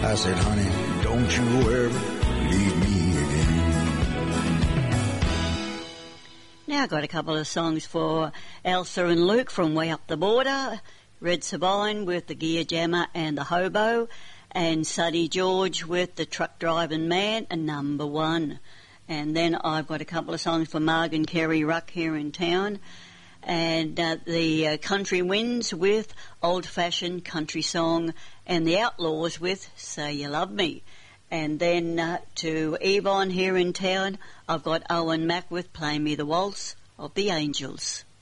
I said, honey, don't you ever leave me again. Now I've got a couple of songs for Elsa and Luke from Way Up the Border, Red Sabine with the Gear Jammer and the Hobo, and Sonny George with the Truck Driving Man and Number One. And then I've got a couple of songs for Marg and Kerry Ruck here in town, and the Country Winds with Old Fashioned Country Song, and the Outlaws with Say You Love Me. And then to Yvonne here in town, I've got Owen Mack with Play Me the Waltz of the Angels.